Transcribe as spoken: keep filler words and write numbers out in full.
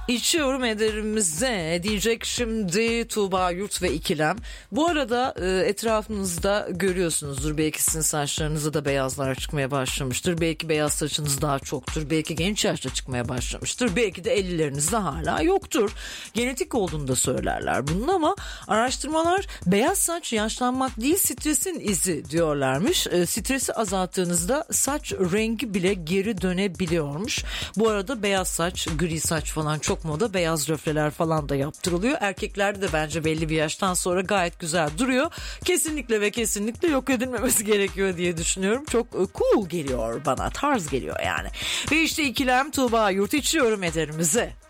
İçiyorum ederimize diyecek şimdi Tuğba Yurt ve İkilem. Bu arada e, etrafınızda görüyorsunuzdur. Belki sizin saçlarınızda da beyazlar çıkmaya başlamıştır. Belki beyaz saçınız daha çoktur. Belki genç yaşta çıkmaya başlamıştır. Belki de ellilerinizde hala yoktur. Genetik olduğunu da söylerler bunun ama araştırmalar beyaz saç yaşlanmak değil stresin izi diyorlarmış. E, stresi azalttığınızda saç rengi bile geri dönebiliyormuş. Bu arada beyaz saç, gri saç falan çok Çok moda, beyaz röfleler falan da yaptırılıyor. Erkeklerde de bence belli bir yaştan sonra gayet güzel duruyor. Kesinlikle ve kesinlikle yok edilmemesi gerekiyor diye düşünüyorum. Çok cool geliyor bana, tarz geliyor yani. Ve işte İkilem Tuğba Yurt içiyorum ederimize.